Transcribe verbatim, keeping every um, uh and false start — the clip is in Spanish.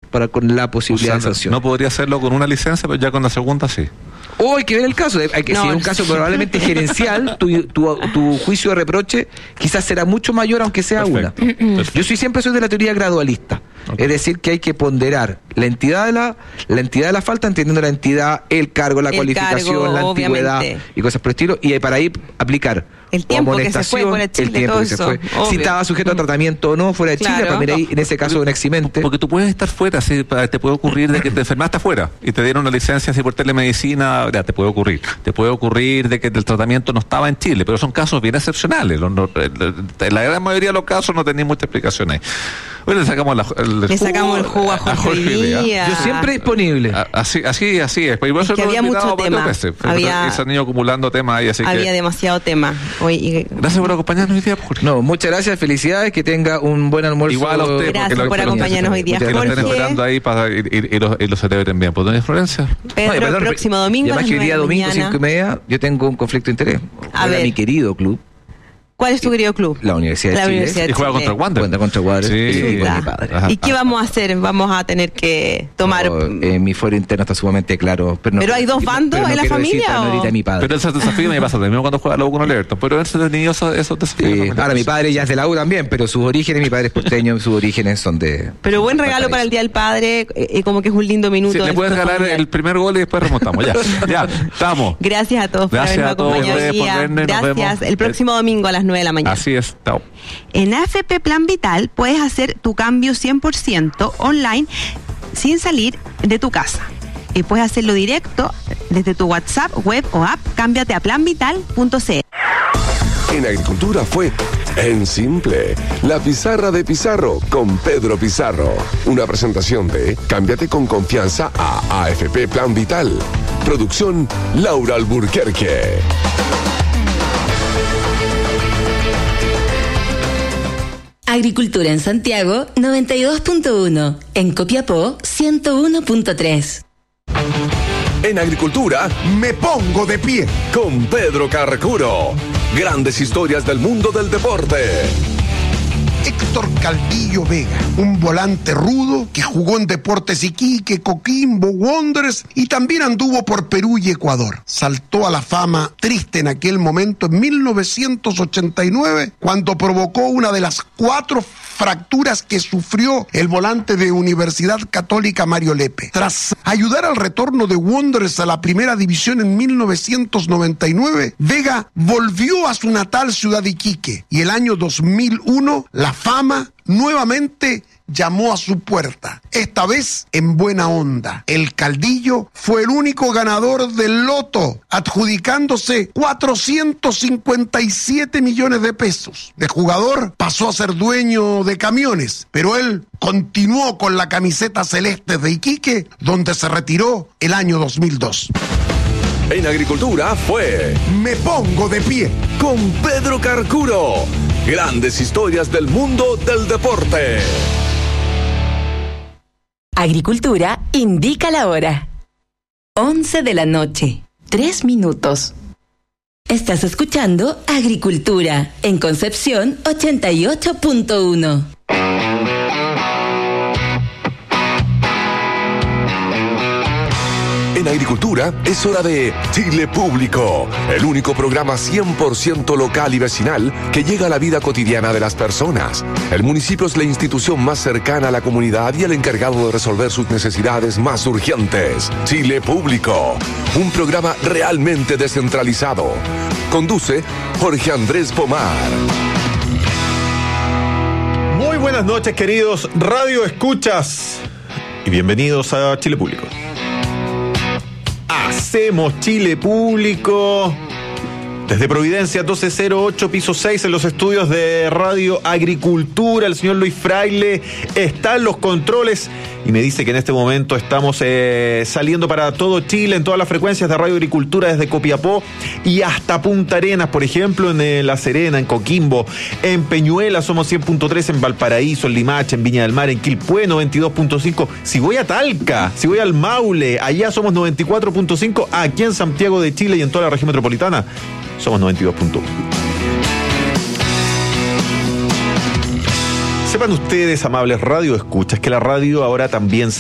para con la posibilidad o sea, de sanción. No podría hacerlo con una licencia, pero ya con la segunda sí. O hay que ver el caso, hay que, no, si es un caso probablemente gerencial, tu, tu, tu juicio de reproche quizás será mucho mayor aunque sea Perfecto. una. Perfecto. Yo soy siempre soy de la teoría gradualista, okay. Es decir, que hay que ponderar la entidad de la la entidad de la falta, entendiendo la entidad, el cargo, la el cualificación, cargo, la antigüedad y cosas por el estilo, y para ahí aplicar el tiempo que se fue fuera de Chile, el tiempo todo que se eso, fue. Si estaba sujeto a tratamiento o no fuera de claro. Chile, para mí ahí, en ese caso no. un eximente. Porque tú puedes estar fuera, ¿sí? Te puede ocurrir de que te enfermaste afuera y te dieron una licencia así por telemedicina, ya te puede ocurrir. Te puede ocurrir de que el tratamiento no estaba en Chile, pero son casos bien excepcionales. En la gran mayoría de los casos no tenéis mucha explicación ahí. Hoy le sacamos, la, el, le sacamos el jugo a Jorge, a Jorge Díaz. Yo siempre disponible. Así, así, así es. Por es que había mucho tema. Había, se han ido acumulando temas ahí, así había que... demasiado tema. Hoy, y... Gracias por acompañarnos hoy día, Jorge. No, muchas gracias, felicidades, que tenga un buen almuerzo. Igual a usted. Gracias por acompañarnos hoy día, Jorge. Que lo estén esperando ahí para ir, ir, ir, y lo celebren bien. ¿Por dónde, Florencia? Pedro, no, perdón, el próximo domingo. Y además que hoy día domingo, cinco y media, yo tengo un conflicto de interés. A ver. Mi querido club. ¿Cuál es tu querido club? La Universidad de la Chile. Universidad de y juega Chile. contra Wander. Cuenta contra Wander. Sí. Sí, sí, con mi padre. ¿Y qué vamos a hacer? Vamos a tener que tomar... No, eh, mi fuero interno está sumamente claro. Pero, no, ¿Pero hay dos bandos no en la familia? Decir, o... mi padre. Pero ese desafío me pasa lo mismo cuando juega la U con el Everton. Pero ese niño esos desafíos. Sí. Ahora, mi padre ya es de la U también, pero sus orígenes, mi padre es porteño, sus orígenes son de... Pero buen regalo para el Día del Padre, eh, como que es un lindo minuto. Sí, le puedes regalar familiar. El primer gol y después remontamos. Ya, ya, estamos. Gracias a todos Gracias por habernos acompañado hoy día. Vernos, Gracias. El próximo domingo a las nueve de la mañana. Así es. Chao. En A F P Plan Vital puedes hacer tu cambio cien por ciento online sin salir de tu casa. Y puedes hacerlo directo desde tu WhatsApp, web o app. Cámbiate a plan vital punto c l. En Agricultura fue En Simple, la pizarra de Pizarro con Pedro Pizarro. Una presentación de Cámbiate con confianza a A F P Plan Vital. Producción Laura Alburquerque. Agricultura en Santiago noventa y dos punto uno, en Copiapó ciento uno punto tres. En Agricultura me pongo de pie con Pedro Carcuro. Grandes historias del mundo del deporte. Héctor Caldillo Vega, un volante rudo que jugó en Deportes Iquique, Coquimbo, Wanderers y también anduvo por Perú y Ecuador. Saltó a la fama triste en aquel momento en mil novecientos ochenta y nueve cuando provocó una de las cuatro fracturas que sufrió el volante de Universidad Católica Mario Lepe. Tras ayudar al retorno de Wanderers a la primera división en mil novecientos noventa y nueve, Vega volvió a su natal ciudad Iquique y el año dos mil uno la fama nuevamente llamó a su puerta, esta vez en buena onda. El Caldillo fue el único ganador del loto, adjudicándose cuatrocientos cincuenta y siete millones de pesos. De jugador pasó a ser dueño de camiones, pero él continuó con la camiseta celeste de Iquique, donde se retiró el año dos mil dos. En Agricultura fue Me pongo de pie con Pedro Carcuro. Grandes historias del mundo del deporte. Agricultura indica la hora. once de la noche, tres minutos. Estás escuchando Agricultura en Concepción ochenta y ocho punto uno. En Agricultura es hora de Chile Público, el único programa cien por ciento local y vecinal que llega a la vida cotidiana de las personas. El municipio es la institución más cercana a la comunidad y el encargado de resolver sus necesidades más urgentes. Chile Público, un programa realmente descentralizado. Conduce Jorge Andrés Pomar. Muy buenas noches, queridos Radio Escuchas, y bienvenidos a Chile Público. Hacemos Chile Público desde Providencia doce cero ocho, piso seis, en los estudios de Radio Agricultura. El señor Luis Fraile está en los controles y me dice que en este momento estamos eh, saliendo para todo Chile, en todas las frecuencias de Radio Agricultura, desde Copiapó y hasta Punta Arenas, por ejemplo, en eh, La Serena, en Coquimbo, en Peñuela somos cien punto tres, en Valparaíso, en Limache, en Viña del Mar, en Quilpué noventa y dos punto cinco. Si voy a Talca, si voy al Maule, allá somos noventa y cuatro punto cinco. Aquí en Santiago de Chile y en toda la región metropolitana somos noventa y dos punto uno. Sepan ustedes, amables radio escuchas, que la radio ahora también